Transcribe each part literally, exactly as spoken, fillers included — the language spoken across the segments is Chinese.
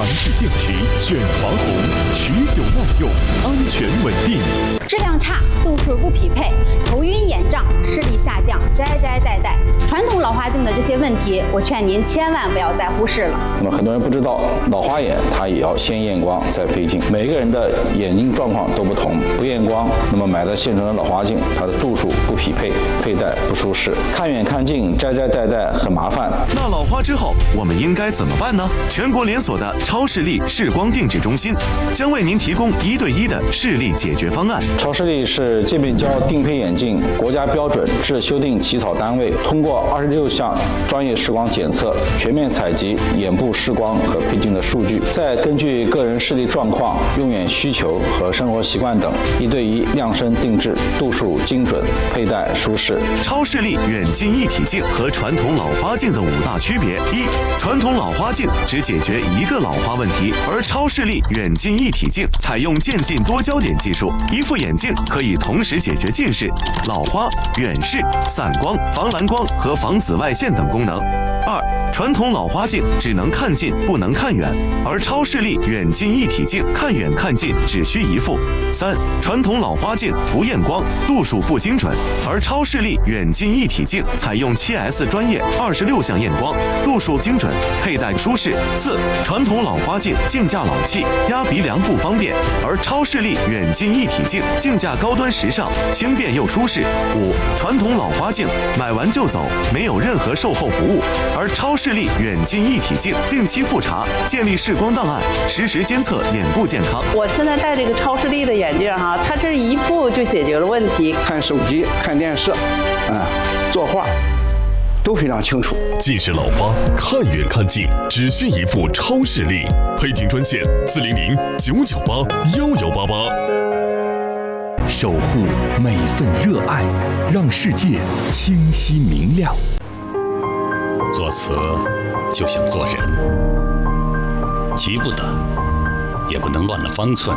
蓝智电池选华虹，持久耐用，安全稳定。 质量差，度数不匹配，头晕眼胀，视力下降，摘摘戴戴，传统老花镜的这些问题，我劝您千万不要再忽视了。 那么很多人不知道，老花眼它也要先验光再配镜，每个人的眼睛状况都不同，不验光，那么买的现成的老花镜，它的度数不匹配，佩戴不舒适，看远看近，摘摘戴戴很麻烦。 那老花之后，我们应该怎么办呢？全国连锁的超视力视光定制中心将为您提供一对一的视力解决方案。 超视力是界面胶定配眼镜国家标准至修订起草单位，通过二十六项专业视光检测，全面采集眼部视光和配镜的数据，再根据个人视力状况、用眼需求和生活习惯等，一对一量身定制，度数精准，佩戴舒适。 超视力远近一体镜和传统老花镜的五大区别：一、传统老花镜只解决一个老花问题，而超视力远近一体镜采用渐进多焦点技术，一副眼镜可以同时解决近视、老花、远视、散光、防蓝光和防紫外线等功能。二、传统老花镜只能看近不能看远，而超视力远近一体镜看远看近只需一副。三、传统老花镜不验光，度数不精准，而超视力远近一体镜采用 七 S 专业二十六项验光，度数精准，佩戴舒适。四、传统老花镜镜架老气，压鼻梁不方便，而超视力远近一体镜镜架高端时尚，轻便又舒适。五、传统老花镜买完就走，没有任何售后服务，而超视力远近一体镜定期复查，建立视光档案，实时监测眼部健康。 我现在戴这个超视力的眼镜哈，它这一副就解决了问题。 看手机、看电视，啊，作画都非常清楚。 近视老花，看远看近，只需一副超视力。配镜专线：四零零九九八幺幺八八。守护每份热爱，让世界清晰明亮。 作词就像做人，急不得，也不能乱了方寸。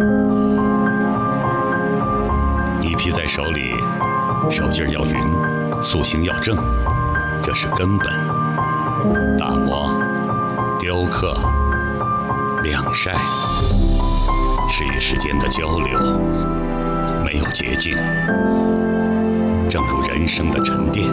泥皮在手里，手劲要匀，塑形要正，这是根本。打磨、雕刻、晾晒，是与时间的交流，没有捷径。正如人生的沉淀，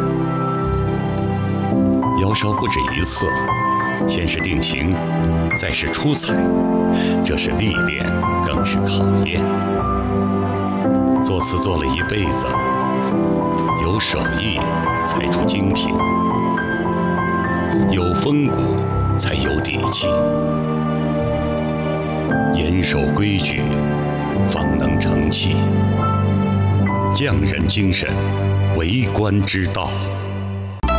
窑烧不止一次，先是定型，再是出彩，这是历练，更是考验。作词做了一辈子，有手艺才出精品，有风骨才有底气，严守规矩，方能成器。匠人精神，为官之道。